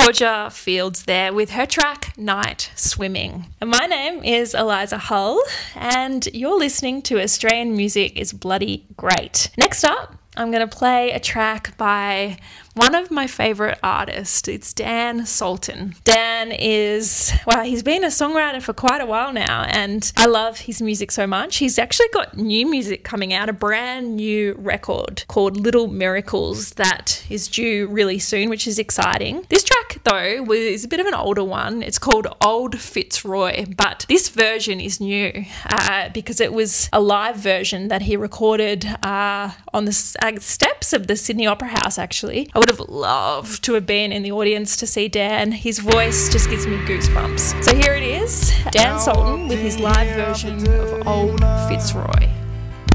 Georgia Fields there with her track Night Swimming. And my name is Eliza Hull, and you're listening to Australian Music is Bloody Great. Next up, I'm going to play a track by one of my favourite artists. It's Dan Sultan. Dan is, well, he's been a songwriter for quite a while now, and I love his music so much. He's actually got new music coming out, a brand new record called Little Miracles that is due really soon, which is exciting. This track, though, is a bit of an older one. It's called Old Fitzroy, but this version is new because it was a live version that he recorded on the steps of the Sydney Opera House, actually. I would have loved to have been in the audience to see Dan. His voice just gives me goosebumps. So here it is, Dan Sultan with his live version of Old Fitzroy.